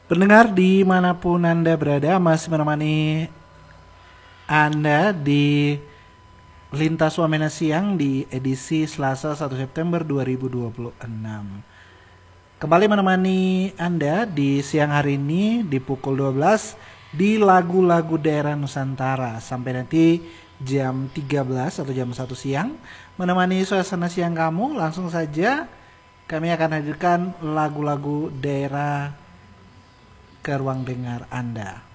Pendengar dimanapun Anda berada, masih menemani Anda di Lintas Wamena Siang di edisi Selasa 1 September 2026. Kembali menemani Anda di siang hari ini di pukul 12 di lagu-lagu daerah Nusantara sampai nanti jam 13 atau jam 1 siang. Menemani suasana siang kamu, langsung saja kami akan hadirkan lagu-lagu daerah ke ruang dengar Anda.